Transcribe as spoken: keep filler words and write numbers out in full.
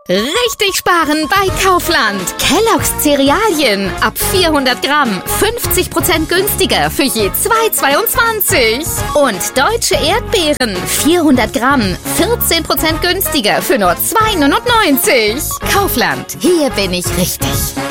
Richtig sparen bei Kaufland. Kellogg's Cerealien ab vierhundert Gramm fünfzig Prozent günstiger für je zwei Euro zweiundzwanzig. Und deutsche Erdbeeren vierhundert Gramm vierzehn Prozent günstiger für nur zwei Euro neunundneunzig. Kaufland, hier bin ich richtig.